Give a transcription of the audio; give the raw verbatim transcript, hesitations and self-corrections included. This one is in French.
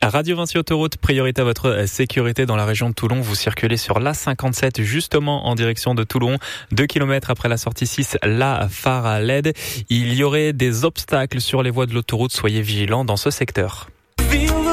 Radio Vinci Autoroute, priorité à votre sécurité dans la région de Toulon. Vous circulez sur l'A cinquante-sept justement en direction de Toulon. Deux kilomètres après la sortie six, la phare à L E D. Il y aurait des obstacles sur les voies de l'autoroute. Soyez vigilants dans ce secteur.